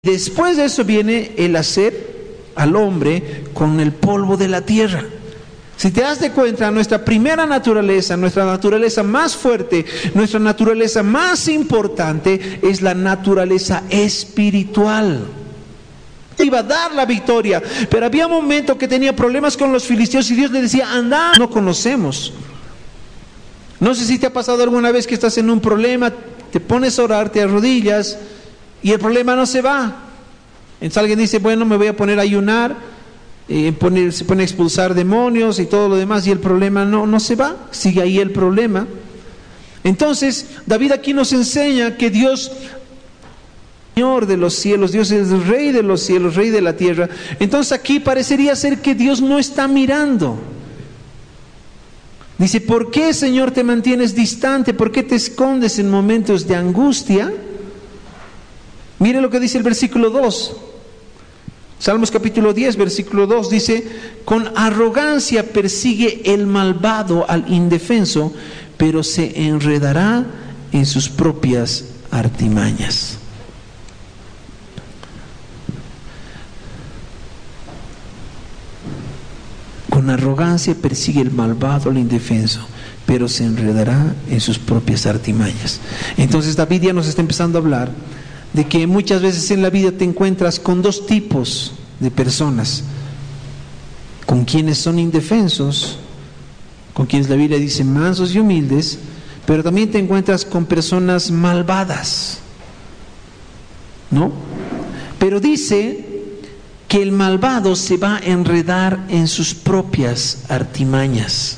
Después de eso viene el hacer al hombre con el polvo de la tierra. Si te das de cuenta, nuestra primera naturaleza, nuestra naturaleza más fuerte, nuestra naturaleza más importante es la naturaleza espiritual. Iba a dar la victoria, pero había un momento que tenía problemas con los filisteos y Dios le decía, anda, no conocemos. No sé si te ha pasado alguna vez que estás en un problema, te pones a orar, te arrodillas y el problema no se va. Entonces alguien dice, bueno, me voy a poner a ayunar, se pone a expulsar demonios y todo lo demás, y el problema no se va, sigue ahí el problema. Entonces David aquí nos enseña que Dios, Señor de los cielos, Dios es el Rey de los cielos, Rey de la tierra. Entonces aquí parecería ser que Dios no está mirando. Dice, ¿por qué, Señor, te mantienes distante? ¿Por qué te escondes en momentos de angustia? Mire lo que dice el versículo 2. Salmos capítulo 10, versículo 2 dice, con arrogancia persigue el malvado al indefenso, pero se enredará en sus propias artimañas. Con arrogancia persigue el malvado al indefenso, pero se enredará en sus propias artimañas. Entonces David ya nos está empezando a hablar de que muchas veces en la vida te encuentras con dos tipos de personas: con quienes son indefensos, con quienes la Biblia dice mansos y humildes, pero también te encuentras con personas malvadas, ¿no? Pero dice que el malvado se va a enredar en sus propias artimañas.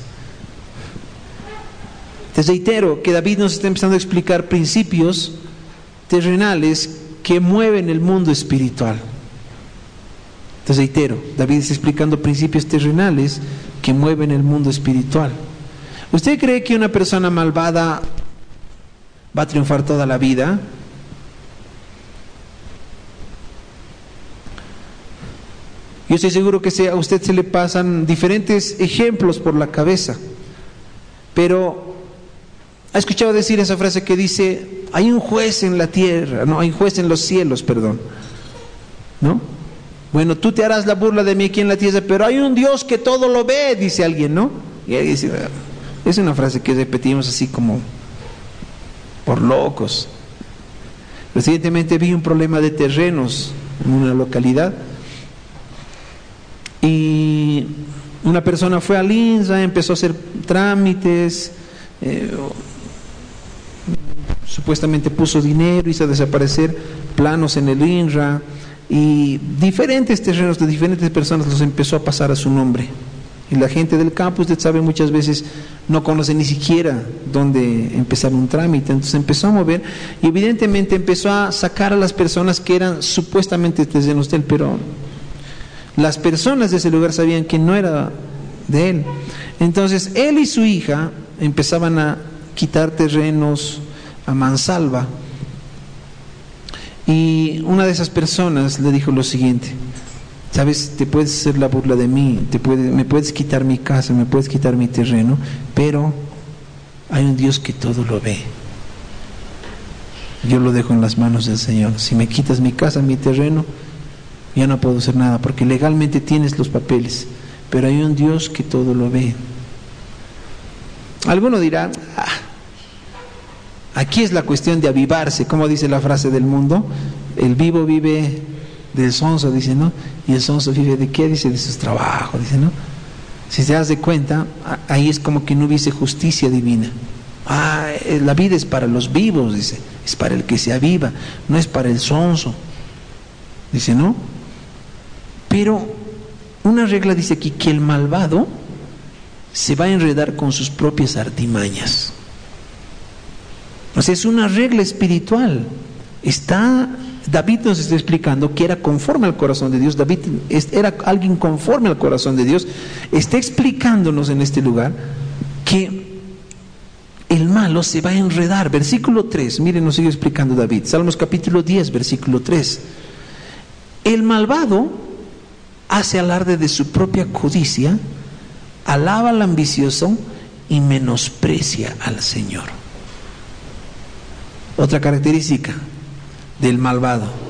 Te reitero que David nos está empezando a explicar principios terrenales que mueven el mundo espiritual. Te reitero, David está explicando principios terrenales que mueven el mundo espiritual. ¿Usted cree que una persona malvada va a triunfar toda la vida? Yo estoy seguro que a usted se le pasan diferentes ejemplos por la cabeza, pero ha escuchado decir esa frase que dice, hay un juez en la tierra, no, hay un juez en los cielos, perdón, ¿no? Bueno, tú te harás la burla de mí aquí en la tierra, pero hay un Dios que todo lo ve, dice alguien, ¿no? Y ahí dice, es una frase que repetimos así como por locos. Recientemente vi un problema de terrenos en una localidad y una persona fue al INSA, empezó a hacer trámites, supuestamente puso dinero, hizo desaparecer planos en el INRA y diferentes terrenos de diferentes personas los empezó a pasar a su nombre. Y la gente del campo, usted sabe, muchas veces no conoce ni siquiera dónde empezar un trámite, entonces empezó a mover y evidentemente empezó a sacar a las personas que eran supuestamente terrenos de él, pero las personas de ese lugar sabían que no era de él. Entonces él y su hija empezaban a quitar terrenos a mansalva, y una de esas personas le dijo lo siguiente: sabes, te puedes hacer la burla de mí, me puedes quitar mi casa, me puedes quitar mi terreno, pero hay un Dios que todo lo ve. Yo lo dejo en las manos del Señor. Si me quitas mi casa, mi terreno, ya no puedo hacer nada, porque legalmente tienes los papeles, pero hay un Dios que todo lo ve. Alguno dirá, aquí es la cuestión de avivarse, como dice la frase del mundo, el vivo vive del sonso, dice, ¿no? Y el sonso vive ¿de qué? Dice, de sus trabajos, dice, ¿no? Si te das de cuenta, ahí es como que no hubiese justicia divina. La vida es para los vivos, dice, es para el que se aviva, no es para el sonso, dice, ¿no? Pero una regla dice aquí que el malvado se va a enredar con sus propias artimañas. O sea, es una regla espiritual. David nos está explicando que era conforme al corazón de Dios. David era alguien conforme al corazón de Dios. Está explicándonos en este lugar que el malo se va a enredar. Versículo 3, miren, nos sigue explicando David. Salmos capítulo 10, versículo 3. El malvado hace alarde de su propia codicia, alaba al ambicioso y menosprecia al Señor. Otra característica del malvado: